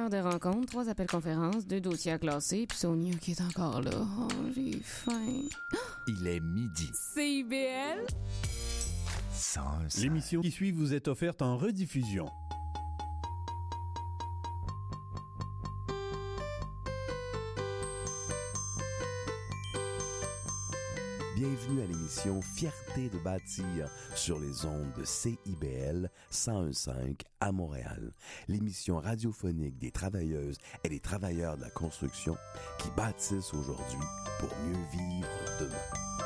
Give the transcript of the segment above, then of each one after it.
heure de rencontre, 3 appels conférences, 2 dossiers à classer, puis Sonia qui est encore là. Oh, j'ai faim. Il est midi. CIBL 101.5. L'émission qui suit vous est offerte en rediffusion. Bienvenue à l'émission Fierté de bâtir sur les ondes de CIBL 101.5 à Montréal. L'émission radiophonique des travailleuses et des travailleurs de la construction qui bâtissent aujourd'hui pour mieux vivre demain.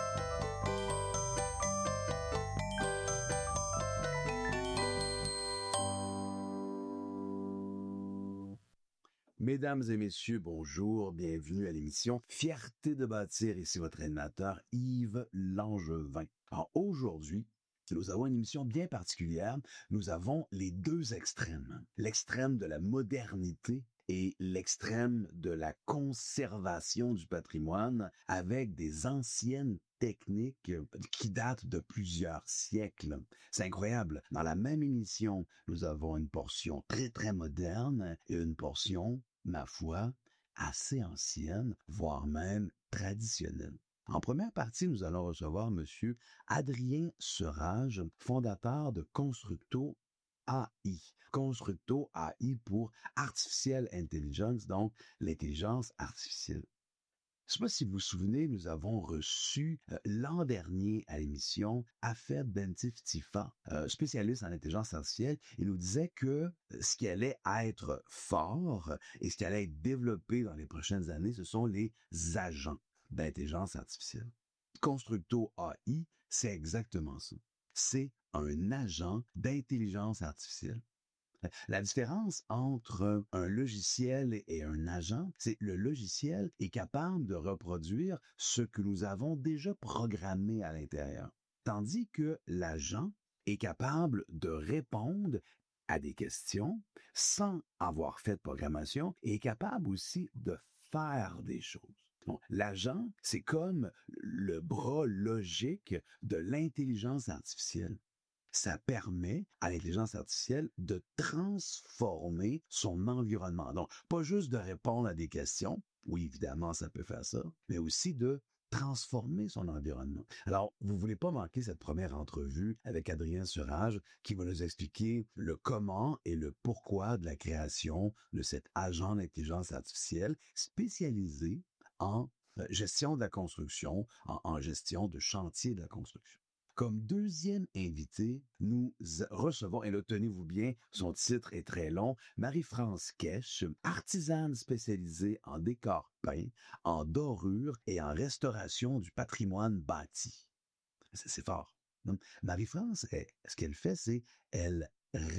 Mesdames et messieurs, bonjour, bienvenue à l'émission Fierté de bâtir. Ici votre animateur Yves Langevin. Alors aujourd'hui, nous avons une émission bien particulière. Nous avons les deux extrêmes. L'extrême de la modernité et l'extrême de la conservation du patrimoine avec des anciennes techniques qui datent de plusieurs siècles. C'est incroyable. Dans la même émission, nous avons une portion très, très moderne et une portion, ma foi, assez ancienne, voire même traditionnelle. En première partie, nous allons recevoir Monsieur Adrien Serage, fondateur de Constructo AI. Constructo AI pour Artificial Intelligence, donc l'intelligence artificielle. Je ne sais pas si vous vous souvenez, nous avons reçu l'an dernier à l'émission Afed Bentif Tifa, spécialiste en intelligence artificielle. Il nous disait que ce qui allait être fort et ce qui allait être développé dans les prochaines années, ce sont les agents d'intelligence artificielle. Constructo AI, c'est exactement ça. C'est un agent d'intelligence artificielle. La différence entre un logiciel et un agent, c'est que le logiciel est capable de reproduire ce que nous avons déjà programmé à l'intérieur, tandis que l'agent est capable de répondre à des questions sans avoir fait de programmation et est capable aussi de faire des choses. Bon, l'agent, c'est comme le bras logique de l'intelligence artificielle. Ça permet à l'intelligence artificielle de transformer son environnement. Donc, pas juste de répondre à des questions, oui, évidemment, ça peut faire ça, mais aussi de transformer son environnement. Alors, vous voulez pas manquer cette première entrevue avec Adrien Serage qui va nous expliquer le comment et le pourquoi de la création de cet agent d'intelligence artificielle spécialisé en gestion de la construction, en gestion de chantier de la construction. Comme deuxième invité, nous recevons, et là, tenez-vous bien, son titre est très long, Marie-France Kesch, artisane spécialisée en décor peint, en dorure et en restauration du patrimoine bâti. C'est fort. Marie-France, ce qu'elle fait, c'est elle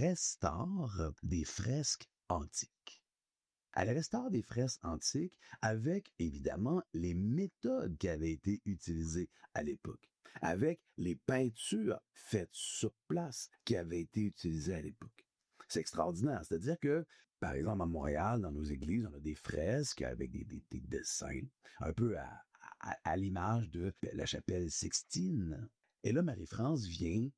restaure des fresques antiques. Elle restaure des fresques antiques avec, évidemment, les méthodes qui avaient été utilisées à l'époque, avec les peintures faites sur place qui avaient été utilisées à l'époque. C'est extraordinaire. C'est-à-dire que, par exemple, à Montréal, dans nos églises, on a des fresques avec des dessins, un peu à l'image de la chapelle Sixtine. Et là, Marie-France vient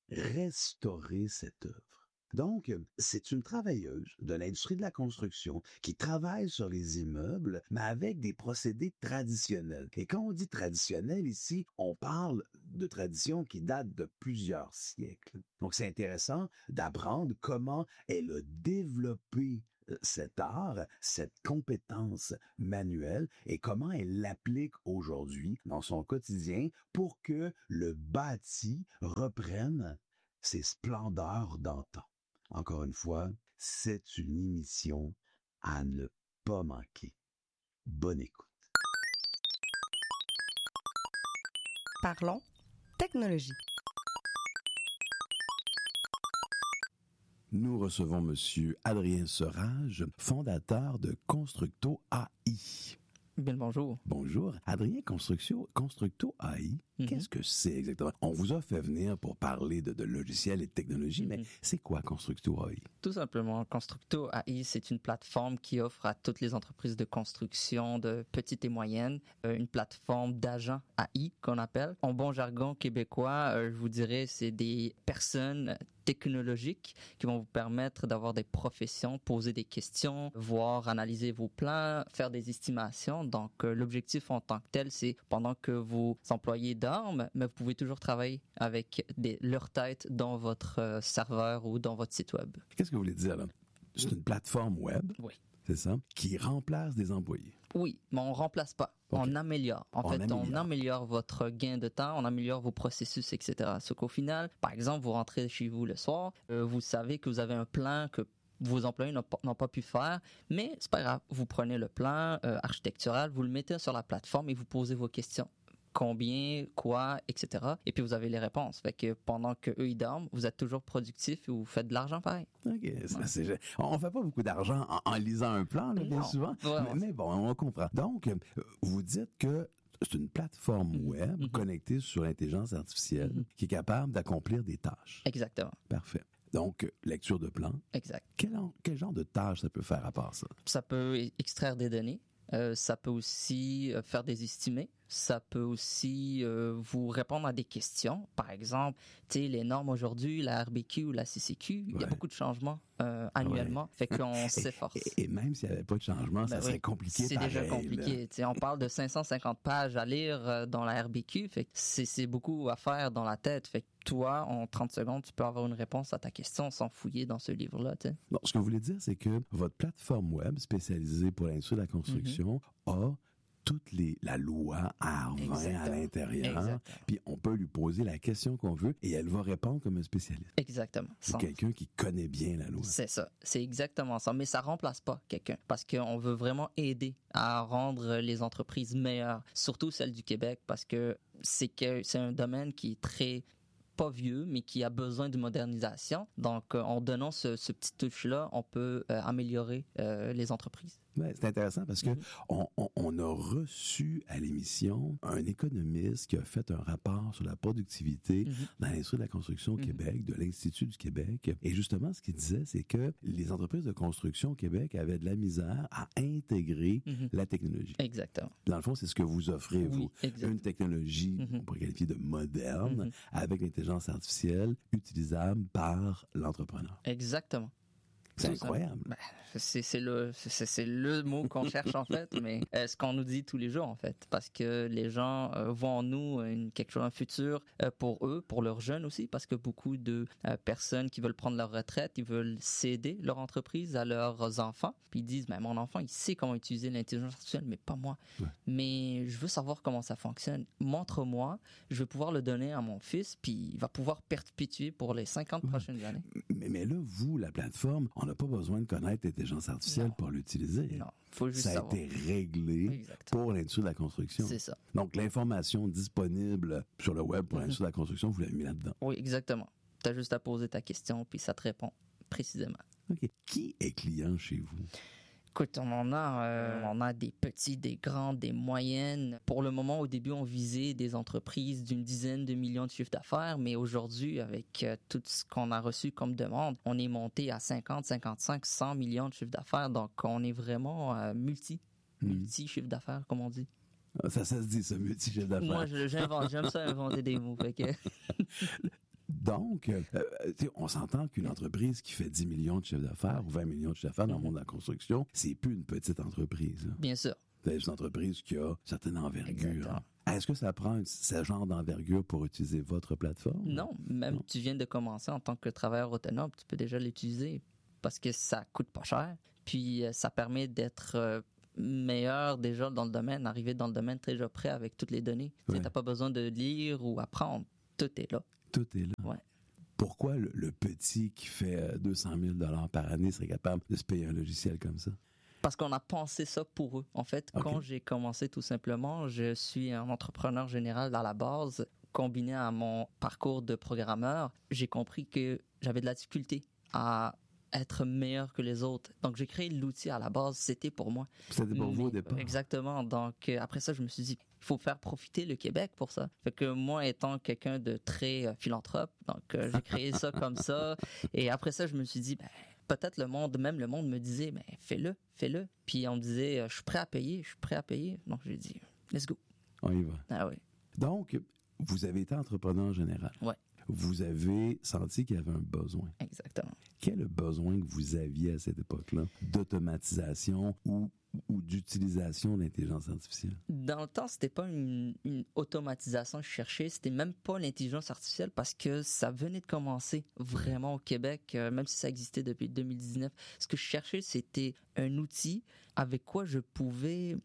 restaurer cette œuvre. Donc, c'est une travailleuse de l'industrie de la construction qui travaille sur les immeubles, mais avec des procédés traditionnels. Et quand on dit traditionnel ici, on parle de traditions qui datent de plusieurs siècles. Donc, c'est intéressant d'apprendre comment elle a développé cet art, cette compétence manuelle et comment elle l'applique aujourd'hui dans son quotidien pour que le bâti reprenne ses splendeurs d'antan. Encore une fois, c'est une émission à ne pas manquer. Bonne écoute. Parlons technologie. Nous recevons Monsieur Adrien Serage, fondateur de Constructo AI. Bien le bonjour. Bonjour. Adrien, Constructo AI, qu'est-ce que c'est exactement? On vous a fait venir pour parler de logiciels et de technologie, mais c'est quoi Constructo AI? Tout simplement, Constructo AI, c'est une plateforme qui offre à toutes les entreprises de construction, de petites et moyennes, une plateforme d'agents AI qu'on appelle. En bon jargon québécois, je vous dirais, c'est des personnes technologiques qui vont vous permettre d'avoir des professions, poser des questions, voir, analyser vos plans, faire des estimations. Donc, l'objectif en tant que tel, c'est pendant que vos employés dorment, mais vous pouvez toujours travailler avec leur tête dans votre serveur ou dans votre site web. Qu'est-ce que vous voulez dire là? C'est une plateforme web, Oui. c'est ça, qui remplace des employés. Oui, mais on ne remplace pas. Okay. On améliore. On améliore votre gain de temps, on améliore vos processus, etc. Ce qu'au final, par exemple, vous rentrez chez vous le soir, vous savez que vous avez un plan que vos employés n'ont pas pu faire, mais c'est pas grave. Vous prenez le plan architectural, vous le mettez sur la plateforme et vous posez vos questions. Combien, quoi, etc. Et puis vous avez les réponses. Fait que pendant qu'eux ils dorment, vous êtes toujours productif et vous faites de l'argent pareil. OK. On fait pas beaucoup d'argent en lisant un plan, là, bien souvent. Mais bon, on comprend. Donc, vous dites que c'est une plateforme web connectée sur l'intelligence artificielle qui est capable d'accomplir des tâches. Exactement. Parfait. Donc, lecture de plan. Exact. Quel genre de tâches ça peut faire à part ça? Ça peut extraire des données. Ça peut aussi faire des estimés. Ça peut aussi vous répondre à des questions. Par exemple, les normes aujourd'hui, la RBQ ou la CCQ, il y a beaucoup de changements annuellement. Fait qu'on s'efforce. Et même s'il n'y avait pas de changement, ça serait compliqué. C'est déjà compliqué. On parle de 550 pages à lire dans la RBQ. Fait que c'est beaucoup à faire dans la tête. Fait que toi, en 30 secondes, tu peux avoir une réponse à ta question sans fouiller dans ce livre-là. Bon, ce que vous voulez dire, c'est que votre plateforme web spécialisée pour l'industrie de la construction a la loi AR20 à l'intérieur, puis on peut lui poser la question qu'on veut et elle va répondre comme un spécialiste. Exactement. C'est quelqu'un qui connaît bien la loi. C'est ça, c'est exactement ça. Mais ça remplace pas quelqu'un parce qu'on veut vraiment aider à rendre les entreprises meilleures, surtout celles du Québec, parce que c'est un domaine qui est très pas vieux, mais qui a besoin de modernisation. Donc, en donnant ce petit touche-là, on peut améliorer les entreprises. Ouais, c'est intéressant parce que on a reçu à l'émission un économiste qui a fait un rapport sur la productivité dans l'industrie de la construction au Québec, de l'Institut du Québec. Et justement, ce qu'il disait, c'est que les entreprises de construction au Québec avaient de la misère à intégrer la technologie. Exactement. Dans le fond, c'est ce que vous offrez, vous. Exactement. Une technologie, on pourrait qualifier de moderne, avec l'intelligence artificielle, utilisable par l'entrepreneur. Exactement. C'est incroyable. Ben, c'est le mot qu'on cherche en fait, mais ce qu'on nous dit tous les jours en fait, parce que les gens voient en nous quelque chose, un futur pour eux, pour leurs jeunes aussi, parce que beaucoup de personnes qui veulent prendre leur retraite, ils veulent céder leur entreprise à leurs enfants, puis ils disent, mais mon enfant, il sait comment utiliser l'intelligence artificielle, mais pas moi. Ouais. Mais je veux savoir comment ça fonctionne. Montre-moi, je vais pouvoir le donner à mon fils, puis il va pouvoir perpétuer pour les 50 prochaines années. Mais là, vous, la plateforme, on n'a pas besoin de connaître l'intelligence artificielle pour l'utiliser. Non, faut juste savoir. Ça a été réglé pour l'industrie de la construction. C'est ça. Donc, l'information disponible sur le web pour l'industrie de la construction, vous l'avez mis là-dedans. Oui, exactement. Tu as juste à poser ta question, puis ça te répond précisément. OK. Qui est client chez vous? Écoute, on a des petits, des grandes, des moyennes. Pour le moment, au début, on visait des entreprises d'une dizaine de millions de chiffres d'affaires, mais aujourd'hui, avec tout ce qu'on a reçu comme demande, on est monté à 50, 55, 100 millions de chiffres d'affaires. Donc, on est vraiment multi-chiffre d'affaires, comme on dit. Ça se dit, ça, multi-chiffre d'affaires. Moi, j'aime ça inventer des mots. Fait que... Donc, on s'entend qu'une entreprise qui fait 10 millions de chiffre d'affaires ou 20 millions de chiffre d'affaires dans le monde de la construction, c'est plus une petite entreprise. Là. Bien sûr. C'est une entreprise qui a certaine envergure. Exactement. Est-ce que ça prend ce genre d'envergure pour utiliser votre plateforme? Non, même tu viens de commencer en tant que travailleur autonome, tu peux déjà l'utiliser parce que ça coûte pas cher. Puis, ça permet d'être... meilleur déjà dans le domaine, arriver dans le domaine déjà prêt avec toutes les données. Tu n'as pas besoin de lire ou apprendre. Tout est là. Tout est là. Ouais. Pourquoi le petit qui fait 200 000 $ par année serait capable de se payer un logiciel comme ça? Parce qu'on a pensé ça pour eux. En fait, quand j'ai commencé tout simplement, je suis un entrepreneur général à la base. Combiné à mon parcours de programmeur, j'ai compris que j'avais de la difficulté à être meilleur que les autres. Donc, j'ai créé l'outil à la base. C'était pour moi. C'était pour vous au départ. Exactement. Donc, après ça, je me suis dit, il faut faire profiter le Québec pour ça. Fait que moi, étant quelqu'un de très philanthrope, donc j'ai créé ça comme ça. Et après ça, je me suis dit, peut-être le monde me disait, fais-le. Puis on me disait, je suis prêt à payer. Donc, j'ai dit, let's go. On y va. Ah oui. Donc, vous avez été entrepreneur général. Ouais. vous avez senti qu'il y avait un besoin. Exactement. Quel est le besoin que vous aviez à cette époque-là d'automatisation ou d'utilisation de l'intelligence artificielle? Dans le temps, c'était pas une automatisation que je cherchais, c'était même pas l'intelligence artificielle parce que ça venait de commencer vraiment au Québec, même si ça existait depuis 2019. Ce que je cherchais, c'était un outil avec quoi je pouvais,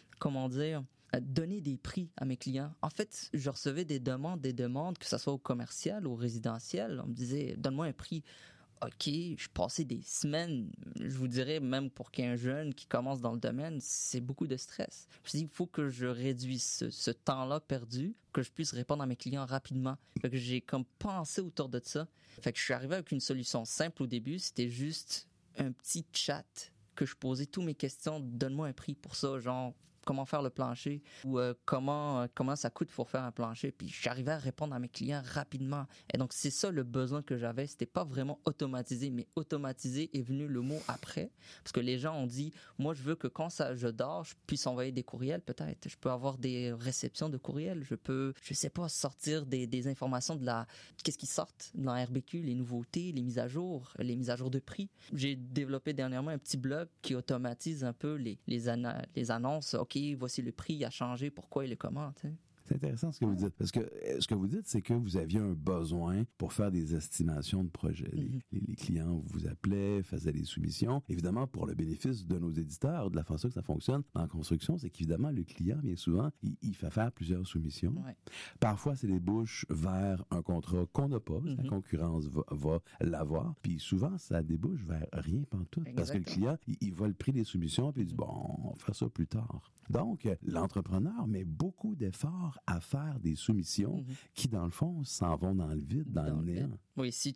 donner des prix à mes clients. En fait, je recevais des demandes, que ce soit au commercial, au résidentiel. On me disait, donne-moi un prix. OK, je passais des semaines, je vous dirais, même pour qu'un jeune qui commence dans le domaine, c'est beaucoup de stress. Je me suis dit, il faut que je réduise ce temps-là perdu, que je puisse répondre à mes clients rapidement. Fait que j'ai comme pensé autour de ça. Fait que je suis arrivé avec une solution simple au début, c'était juste un petit chat que je posais toutes mes questions, donne-moi un prix pour ça, genre comment faire le plancher ou comment ça coûte pour faire un plancher. Puis j'arrivais à répondre à mes clients rapidement. Et donc c'est ça le besoin que j'avais. C'était pas vraiment automatisé, mais automatisé est venu le mot après. Parce que les gens ont dit, moi je veux que quand je dors, je puisse envoyer des courriels peut-être. Je peux avoir des réceptions de courriels. Je peux, je sais pas, sortir des informations qu'est-ce qui sortent dans la RBQ, les nouveautés, les mises à jour de prix. J'ai développé dernièrement un petit blog qui automatise un peu les annonces. OK, voici le prix, il a changé, pourquoi il est comment, tu sais. C'est intéressant ce que vous dites, parce que ce que vous dites, c'est que vous aviez un besoin pour faire des estimations de projets. Les clients vous appelaient, faisaient des soumissions. Évidemment, pour le bénéfice de nos éditeurs, de la façon que ça fonctionne en construction, c'est qu'évidemment, le client, bien souvent, il fait faire plusieurs soumissions. Ouais. Parfois, c'est débouche vers un contrat qu'on n'a pas, parce que la concurrence va l'avoir. Puis souvent, ça débouche vers rien pantoute. Parce que le client, il voit le prix des soumissions, puis il dit, bon, on va faire ça plus tard. Donc, l'entrepreneur met beaucoup d'efforts à faire des soumissions qui, dans le fond, s'en vont dans le vide, dans le néant. Oui, si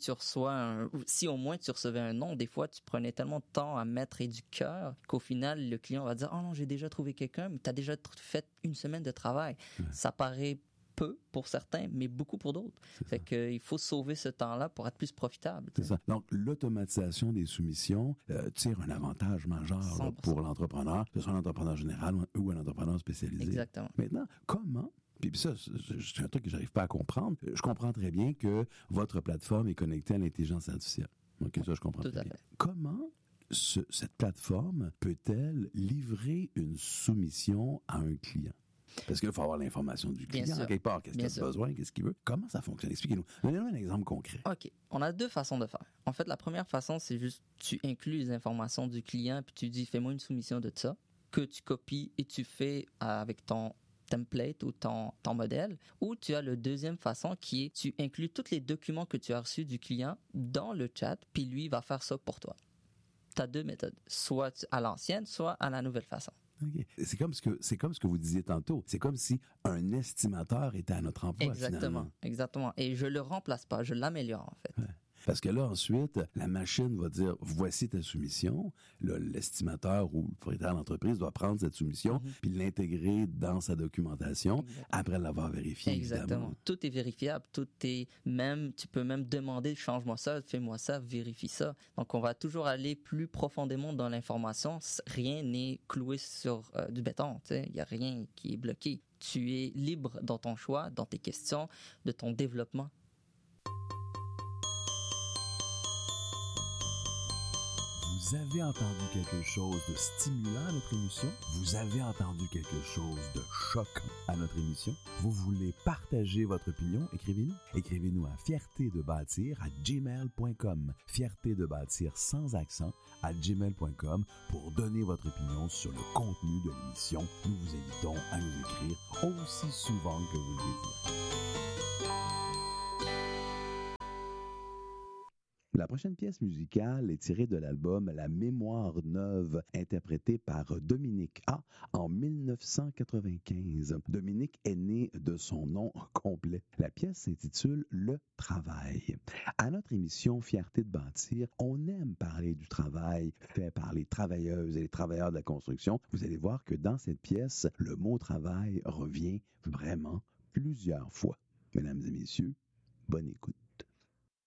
au moins tu recevais un nom, des fois, tu prenais tellement de temps à mettre et du cœur qu'au final, le client va dire « Oh non, j'ai déjà trouvé quelqu'un, mais tu as déjà fait une semaine de travail. » Ça paraît peu pour certains, mais beaucoup pour d'autres. Fait qu'il faut sauver ce temps-là pour être plus profitable. C'est ça. Donc, l'automatisation des soumissions tire un avantage majeur là, pour l'entrepreneur, que ce soit un entrepreneur général ou un entrepreneur spécialisé. Exactement. Maintenant, comment... Puis ça, c'est un truc que j'arrive pas à comprendre. Je comprends très bien que votre plateforme est connectée à l'intelligence artificielle. OK, ça, je comprends très bien. Comment cette plateforme peut-elle livrer une soumission à un client? Parce qu'il faut avoir l'information du client, quelque part. Qu'est-ce qu'il a besoin, qu'est-ce qu'il veut? Comment ça fonctionne? Expliquez-nous. Donnez-nous un exemple concret. OK. On a deux façons de faire. En fait, la première façon, c'est juste tu inclus les informations du client puis tu dis « Fais-moi une soumission de ça » que tu copies et tu fais avec ton template ou ton modèle, ou tu as la deuxième façon qui est tu inclus tous les documents que tu as reçus du client dans le chat, puis lui va faire ça pour toi. Tu as deux méthodes, soit à l'ancienne, soit à la nouvelle façon. Okay. C'est comme ce que vous disiez tantôt. C'est comme si un estimateur était à notre emploi. Exactement. Et je le remplace pas, je l'améliore en fait. Ouais. Parce que là, ensuite, la machine va dire, voici ta soumission. Là, l'estimateur ou le propriétaire de l'entreprise doit prendre cette soumission puis l'intégrer dans sa documentation après l'avoir vérifiée. Exactement. Évidemment. Tout est vérifiable. Tu peux même demander, change-moi ça, fais-moi ça, vérifie ça. Donc, on va toujours aller plus profondément dans l'information. Rien n'est cloué sur du béton. Il n'y a rien qui est bloqué. Tu es libre dans ton choix, dans tes questions, de ton développement. Vous avez entendu quelque chose de stimulant à notre émission? Vous avez entendu quelque chose de choquant à notre émission? Vous voulez partager votre opinion? Écrivez-nous. Écrivez-nous à fierté-de-bâtir@gmail.com. Fierté de bâtir sans accent @gmail.com pour donner votre opinion sur le contenu de l'émission. Nous vous invitons à nous écrire aussi souvent que vous le désirez. La prochaine pièce musicale est tirée de l'album La Mémoire Neuve, interprété par Dominique A. en 1995. Dominique est né de son nom complet. La pièce s'intitule Le Travail. À notre émission Fierté de bâtir, on aime parler du travail fait par les travailleuses et les travailleurs de la construction. Vous allez voir que dans cette pièce, le mot travail revient vraiment plusieurs fois. Mesdames et messieurs, bonne écoute.